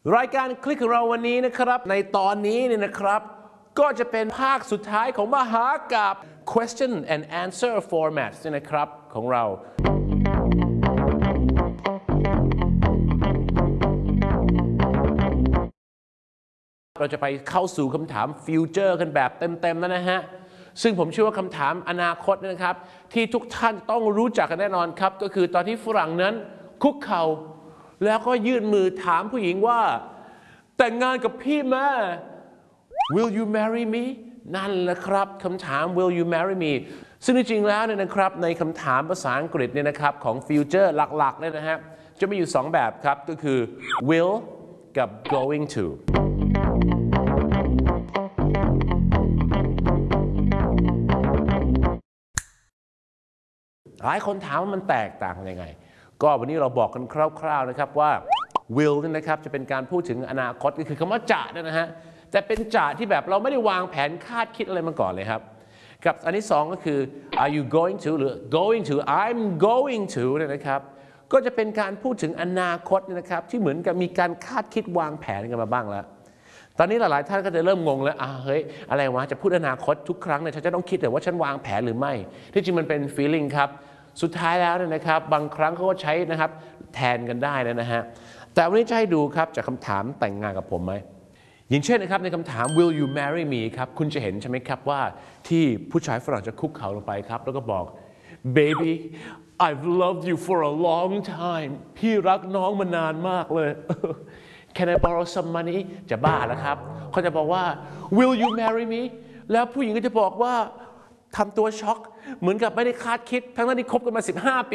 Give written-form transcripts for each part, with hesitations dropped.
รายการคลิกของเราวันนี้นะครับในตอนนี้เนี่ยนะครับก็จะเป็นภาคสุดท้ายของมหากาพย์ question and answer format นะครับของเราเราจะไปเข้าสู่คำถามฟิวเจอร์กันแบบเต็มๆแล้วนะฮะซึ่งผมเชื่อว่าคำถามอนาคตนะครับที่ทุกท่านต้องรู้จักกันแน่นอนครับก็คือตอนที่ฝรั่งนั้นคุกเข่าแล้วก็ยื่นมือถามผู้หญิงว่าแต่งงานกับพี่แม่ Will you marry me นั่นแหละครับคำถาม Will you marry me ซึ่งจริงๆแล้วเนี่ยนะครับในคำถามภาษาอังกฤษเนี่ยนะครับของฟิวเจอร์หลักๆเนี่ยนะฮะจะมีอยู่2แบบครับก็คือ will กับ going toหลายคนถามว่ามันแตกต่างยังไงก็วันนี้เราบอกกันคร่าวๆนะครับว่า will นี่นะครับจะเป็นการพูดถึงอนาคตก็คือคำว่าจะนะฮะแต่เป็นจะที่แบบเราไม่ได้วางแผนคาดคิดอะไรมาก่อนเลยครับกับอันที่2ก็คือ are you going to หรือ going to I'm going to นะครับก็จะเป็นการพูดถึงอนาคตนะครับที่เหมือนกับมีการคาดคิดวางแผนกันมาบ้างแล้วตอนนี้หลายๆท่านก็จะเริ่มงงแล้วเฮ้ยอะไรวะจะพูดอนาคตทุกครั้งเนี่ยฉันจะต้องคิดแต่ว่าฉันวางแผนหรือไม่ที่จริงมันเป็น feeling ครับสุดท้ายแล้วเนี่ยนะครับบางครั้งเขาก็ใช้นะครับแทนกันได้นะฮะแต่วันนี้จะให้ดูครับจากคำถามแต่งงานกับผมไหมอย่างเช่นนะครับในคำถาม will you marry me ครับคุณจะเห็นใช่ไหมครับว่าที่ผู้ชายฝรั่งจะคุกเข่าลงไปครับแล้วก็บอก baby I've loved you for a long time พี่รักน้องมานานมากเลยCan I borrow some money จะบ้าแล้วครับเขาจะบอกว่า Will you marry me แล้วผู้หญิงก็จะบอกว่าทำตัวช็อกเหมือนกับไม่ได้คาดคิดทั้งที่คบกันมา15 ปี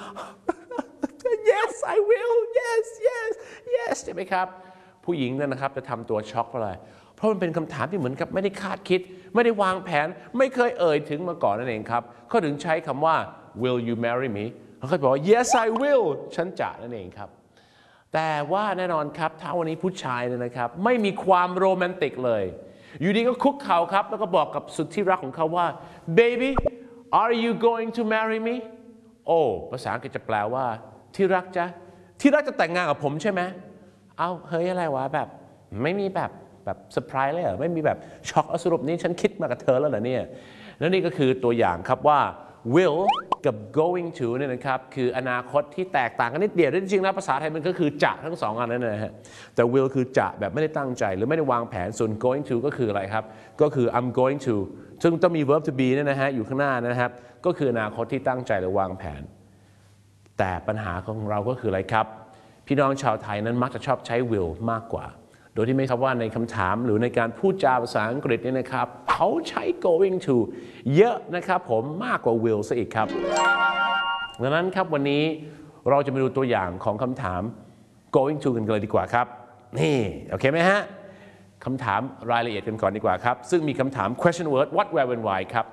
Yes I will Yes Yes Yes ใช่ไหมครับผู้หญิงนั่นนะครับจะทำตัวช็อกเพราะอะไรเพราะมันเป็นคำถามที่เหมือนกับไม่ได้คาดคิดไม่ได้วางแผนไม่เคยเอ่ยถึงมาก่อนนั่นเองครับเขาถึงใช้คำว่า Will you marry me เขาจะบอกว่า Yes I will ฉันจะนั่นเองครับแต่ว่าแน่นอนครับถ้าวันนี้ผู้ชายเนี่ยนะครับไม่มีความโรแมนติกเลยอยู่ดีก็คุกเข่าครับแล้วก็บอกกับสุดที่รักของเขาว่า baby are you going to marry me โอ้ภาษาอังกฤษจะแปลว่าที่รักจะแต่งงานกับผมใช่ไหมเอาเฮ้ยอะไรวะแบบไม่มีแบบเซอร์ไพรส์เลยเหรอไม่มีแบบช็อกสรุปนี้ฉันคิดมากับเธอแล้วเหรอเนี่ยแล้วนี่ก็คือตัวอย่างครับว่า will กับ going to เนี่ยนะครับคืออนาคตที่แตกต่างกันนิดเดียวจริงๆแล้วภาษาไทยมันก็คือจะทั้ง2อันนั่นนะฮะแต่ will คือจะแบบไม่ได้ตั้งใจหรือไม่ได้วางแผนส่วน going to ก็คืออะไรครับก็คือ I'm going to ซึ่งต้องมี verb to be เนี่ยนะฮะอยู่ข้างหน้านะครับก็คืออนาคตที่ตั้งใจหรือวางแผนแต่ปัญหาของเราก็คืออะไรครับพี่น้องชาวไทยนั้นมักจะชอบใช้ will มากกว่าโดยที่ไม่ครับว่าในคำถามหรือในการพูดจาภาษาอังกฤษเนี่ยนะครับเขาใช้ going to เยอะนะครับผมมากกว่า will ซะอีกครับดังนั้นครับวันนี้เราจะมาดูตัวอย่างของคำถาม going to กันเลยดีกว่าครับนี่โอเคไหมฮะคำถามรายละเอียดกันก่อนดีกว่าครับซึ่งมีคำถาม question word what where when why ครับ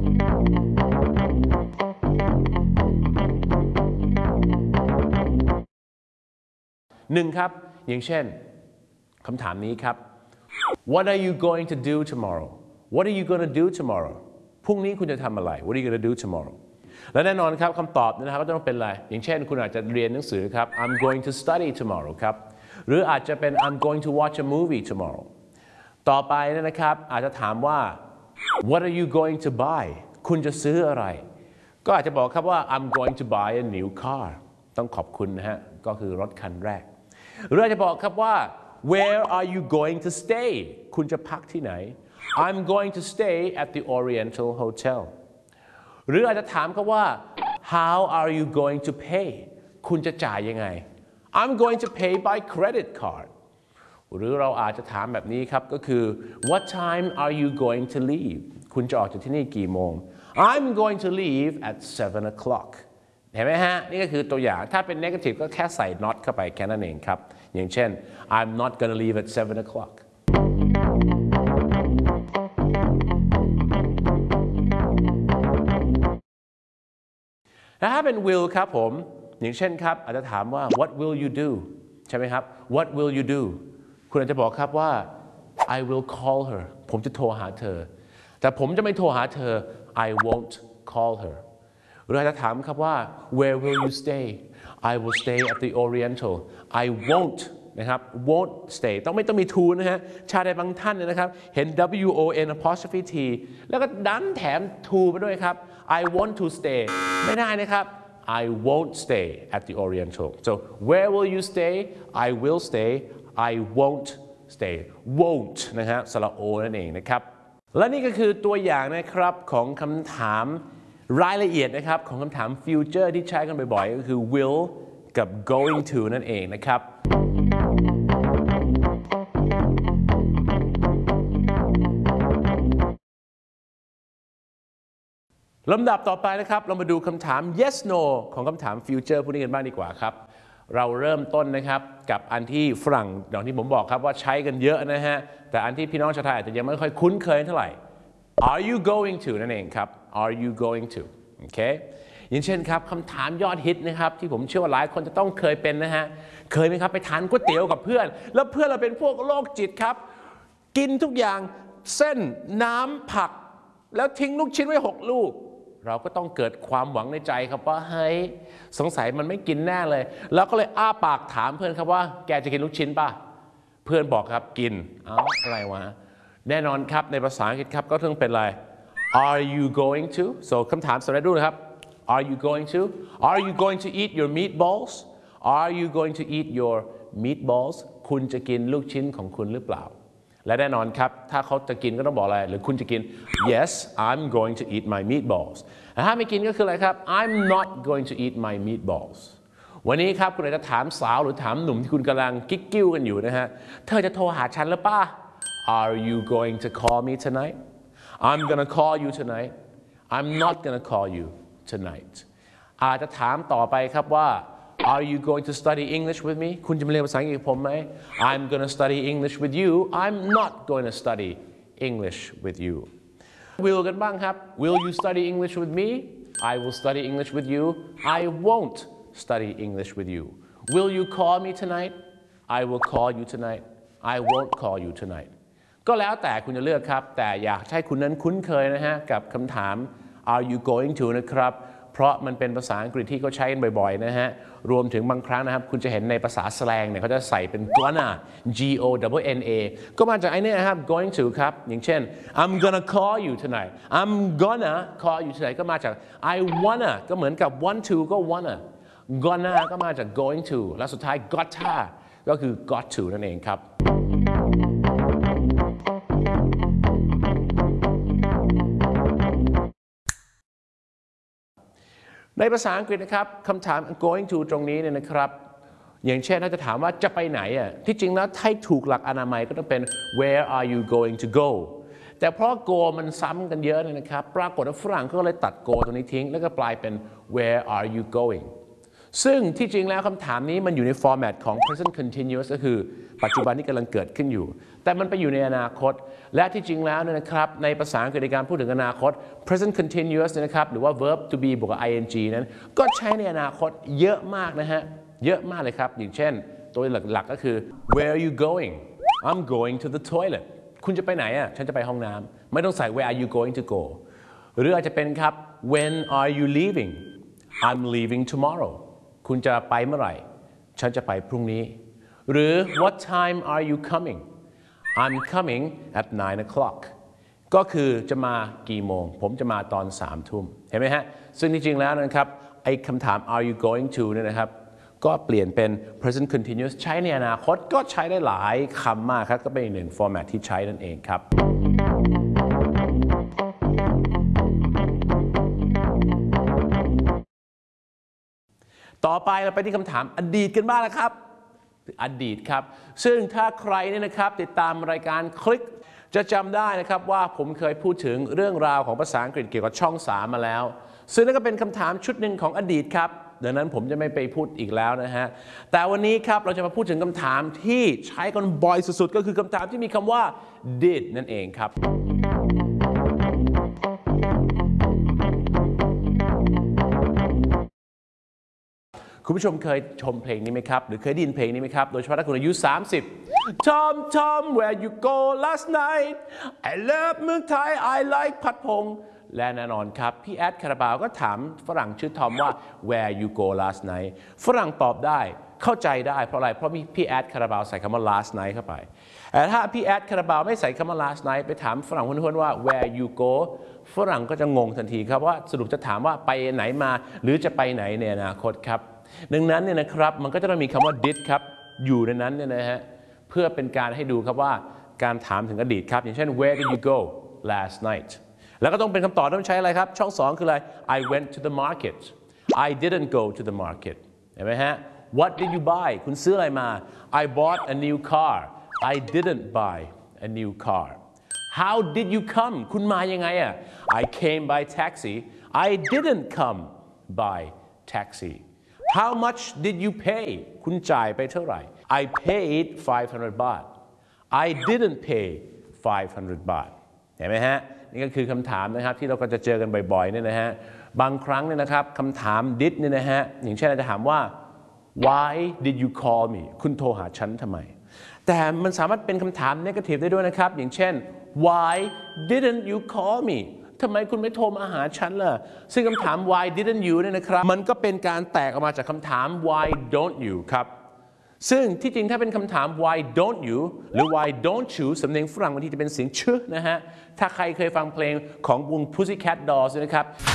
1ครับอย่างเช่นคำถามนี้ครับ What are you going to do tomorrow What are you going to do tomorrow พรุ่งนี้คุณจะทำอะไร What are you going to do tomorrow และแน่นอนครับคำตอบนะครับก็ต้องเป็นอะไรอย่างเช่นคุณอาจจะเรียนหนังสือครับ I'm going to study tomorrow ครับหรืออาจจะเป็น I'm going to watch a movie tomorrow ต่อไปนะครับอาจจะถามว่า What are you going to buy คุณจะซื้ออะไรก็อาจจะบอกครับว่า I'm going to buy a new car ต้องขอบคุณนะฮะก็คือรถคันแรกหรืออาจจะบอกครับว่าWhere are you going to stay คุณจะพักที่ไหน I'm going to stay at the Oriental Hotel หรืออาจจะถามเขาว่า How are you going to pay คุณจะจ่ายยังไง I'm going to pay by credit card หรือเราอาจจะถามแบบนี้ครับก็คือ What time are you going to leave คุณจะออกจากที่นี่กี่โมง I'm going to leave at 7 o'clock เห็นไหมฮะนี่ก็คือตัวอย่างถ้าเป็น negative ก็แค่ใส่ not เข้าไปแค่นั้นเองครับอย่างเช่น I'm not gonna leave at 7 o'clock และถ้าเป็น will ครับผมอย่างเช่นครับอาจจะถามว่า what will you do ใช่ไหมครับ what will you do คุณอาจจะบอกครับว่า I will call her ผมจะโทรหาเธอแต่ผมจะไม่โทรหาเธอ I won't call her หรืออาจจะถามครับว่า where will you stay I will stay at the Oriental I won't นะครับ won't stay ไม่ต้องมี to นะฮะชาใดบางท่านเนี่ยนะครับเห็น won apostrophe t แล้วก็ดันแถม to ไปด้วยครับ I want to stay ไม่ได้นะครับ I won't stay at the Oriental so where will you stay I will stay I won't stay won't นะฮะสระโอนั่นเองนะครับและนี่ก็คือตัวอย่างนะครับของคำถามรายละเอียดนะครับของคำถาม future ที่ใช้กันบ่อยๆก็คือ will กับ going to นั่นเองนะครับลำดับต่อไปนะครับเรามาดูคำถาม yes no ของคำถาม future พวกนี้กันบ้างดีกว่าครับเราเริ่มต้นนะครับกับอันที่ฝรั่งอย่างที่ผมบอกครับว่าใช้กันเยอะนะฮะแต่อันที่พี่น้องชาวไทยอาจจะยังไม่ค่อยคุ้นเคยเท่าไหร่ Are you going to นั่นเองครับ Are you going to โอเคอย่างเช่นครับคำถามยอดฮิตนะครับที่ผมเชื่อว่าหลายคนจะต้องเคยเป็นนะฮะเคยไหมครับไปทานก๋วยเตี๋ยวกับเพื่อนแล้วเพื่อนเราเป็นพวกโรคจิตครับกินทุกอย่างเส้นน้ำผักแล้วทิ้งลูกชิ้นไว้6 ลูกเราก็ต้องเกิดความหวังในใจครับว่าเฮ้ยสงสัยมันไม่กินแน่เลยแล้วก็เลยอ้าปากถามเพื่อนครับว่าแกจะกินลูกชิ้นป่ะเพื่อนบอกครับกินอะไรวะแน่นอนครับในภาษาอังกฤษครับก็ต้องเป็นอะไร Are you going to so คำถามสำเร็จรูปนะครับ Are you going to eat your meatballs Are you going to eat your meatballs คุณจะกินลูกชิ้นของคุณหรือเปล่าและแน่นอนครับถ้าเขาจะกินก็ต้องบอกอะไรหรือคุณจะกิน Yes I'm going to eat my meatballs ถ้าไม่กินก็คืออะไรครับ I'm not going to eat my meatballs วันนี้ครับคุณอาจจะถามสาวหรือถามหนุ่มที่คุณกำลังกิ๊กกิ้วกันอยู่นะฮะเธอจะโทรหาฉันหรือเปล่า Are you going to call me tonight I'm gonna call you tonight I'm not gonna call you tonight อาจจะถามต่อไปครับว่าAre you going to study English with me คุณจะมาเรียนภาษาอังกฤษกับผมไหม I'm going to study English with you I'm not going to study English with you will กันบ้างครับ Will you study English with me I will study English with you I won't study English with you Will you call me tonight I will call you tonight I won't call you tonight ก็แล้วแต่คุณจะเลือกครับแต่อยากให้คุณนั้นคุ้นเคยนะฮะกับคำถาม Are you going to นะครับเพราะมันเป็นภาษาอังกฤษที่เขาใช้กันบ่อยๆนะฮะรวมถึงบางครั้งนะครับคุณจะเห็นในภาษาแสลงเนี่ยเขาจะใส่เป็น gonna G-O-N-N-A ก็มาจากไอ้นี่นะครับ going to ครับอย่างเช่น I'm gonna call you tonight I'm gonna call you tonight ก็มาจาก I wanna ก็เหมือนกับ want to ก็ wanna gonna ก็มาจาก going to และสุดท้าย gotta ก็คือ got to นั่นเองครับในภาษาอังกฤษนะครับคำถาม going to ตรงนี้เนี่ยนะครับอย่างเช่นถ้าจะถามว่าจะไปไหนอ่ะที่จริงแล้วให้ถูกหลักอนามัยก็ต้องเป็น where are you going to go แต่เพราะ go มันซ้ำกันเยอะเนี่ยนะครับปรากฏว่าฝรั่งก็เลยตัด go ตรงนี้ทิ้งแล้วก็กลายเป็น where are you going ซึ่งที่จริงแล้วคำถามนี้มันอยู่ในฟอร์แมตของ present continuous ก็คือปัจจุบันที่กำลังเกิดขึ้นอยู่แต่มันไปอยู่ในอนาคตและที่จริงแล้วเนี่ยนะครับในภาษาอังกฤษในการพูดถึงอนาคต present continuous นะครับหรือว่า verb to be บวกกับ ing นั้นก็ใช้ในอนาคตเยอะมากนะฮะเยอะมากเลยครับอย่างเช่นตัวหลักๆก็คือ where are you going I'm going to the toilet คุณจะไปไหนอ่ะฉันจะไปห้องน้ำไม่ต้องใส่ where are you going to go หรืออาจจะเป็นครับ when are you leaving I'm leaving tomorrow คุณจะไปเมื่อไหร่ฉันจะไปพรุ่งนี้หรือ what time are you coming I'm coming at 9 o'clock ก็คือจะมากี่โมงผมจะมาตอน3 ทุ่มเห็นไหมฮะซึ่งจริงๆแล้วนะครับไอ้คำถาม are you going to เนี่ยนะครับก็เปลี่ยนเป็น present continuous ใช้ในอนาคตก็ใช้ได้หลายคำมากครับก็เป็นอีกหนึ่ง format ที่ใช้นั่นเองครับต่อไปเราไปที่คำถามอดีตกันบ้างนะครับอดีตครับซึ่งถ้าใครเนี่ยนะครับติดตามรายการคลิกจะจำได้นะครับว่าผมเคยพูดถึงเรื่องราวของภาษาอังกฤษเกี่ยวกับช่อง3มาแล้วซึ่งนั่นก็เป็นคำถามชุดหนึ่งของอดีตครับดังนั้นผมจะไม่ไปพูดอีกแล้วนะฮะแต่วันนี้ครับเราจะมาพูดถึงคำถามที่ใช้กันบ่อยสุดๆก็คือคำถามที่มีคำว่า did นั่นเองครับคุณผู้ชมเคยชมเพลงนี้ไหมครับหรือเคยได้ยินเพลงนี้ไหมครับโดยเฉพาะถ้าคุณอายุ30 Tom Tom where you go last night I love เมืองไทย I like ผัดพงและแน่นอนครับพี่แอดคาราบาวก็ถามฝรั่งชื่อทอมว่า where you go last night ฝรั่งตอบได้เข้าใจได้เพราะอะไรเพราะมีพี่แอดคาราบาวใส่คำว่า last night เข้าไปแต่ถ้าพี่แอดคาราบาวไม่ใส่คำว่า last night ไปถามฝรั่งคนๆว่า where you go ฝรั่งก็จะงงทันทีครับว่าสรุปจะถามว่าไปไหนมาหรือจะไปไหนในอนาคตครับดังนั้นเนี่ยนะครับมันก็จะต้องมีคำว่า did ครับอยู่ในนั้นเนี่ยนะฮะเพื่อเป็นการให้ดูครับว่าการถามถึงอดีตครับอย่างเช่น where did you go last night แล้วก็ต้องเป็นคำตอบต้องใช้อะไรครับช่อง2คืออะไร I went to the market I didn't go to the market เห็นไหมฮะ What did you buy คุณซื้ออะไรมา I bought a new car I didn't buy a new car How did you come คุณมายังไงอ่ะ I came by taxi I didn't come by taxi How much did you pay คุณจ่ายไปเท่าไหร่ I paid 500 baht I didn't pay 500 baht เห็นไหมฮะนี่ก็คือคำถามนะครับที่เราก็จะเจอกันบ่อยๆเนี่ยนะฮะบางครั้งเนี่ยนะครับคำถาม did เนี่ยนะฮะอย่างเช่นเราจะถามว่า why did you call me คุณโทรหาฉันทำไมแต่มันสามารถเป็นคำถาม negative ได้ด้วยนะครับอย่างเช่น why didn't you call me ทำไมคุณไม่โทรมาหาฉันล่ะซึ่งคำถาม why didn't you เนี่ยนะครับมันก็เป็นการแตกออกมาจากคำถาม why don't you ครับซึ่งที่จริงถ้าเป็นคำถาม why don't you หรือ why don't you สำเนียงฝรั่งบางทีจะเป็นเสียงชึนะฮะถ้าใครเคยฟังเพลงของวง Pussycat Dolls นะครับ